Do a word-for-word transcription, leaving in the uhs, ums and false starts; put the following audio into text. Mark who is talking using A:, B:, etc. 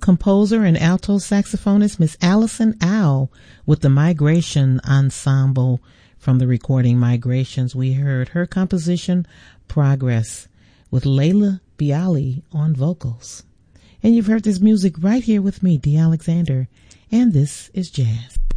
A: composer and alto saxophonist Miss Allison Owl with the Migration Ensemble. From the recording Migrations, we heard her composition Progress with Layla Bialy on vocals. And you've heard this music right here with me, Dee Alexander, and this is Jazz.